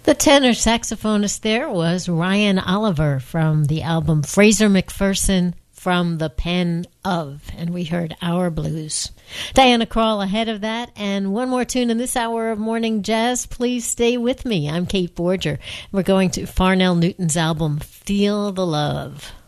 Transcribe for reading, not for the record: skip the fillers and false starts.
The tenor saxophonist there was Ryan Oliver from the album Fraser McPherson, From the Pen of, and we heard Our Blues. Diana Krall ahead of that, and one more tune in this hour of Morning Jazz. Please stay with me. I'm Kate Borger. We're going to Farnell Newton's album, Feel the Love.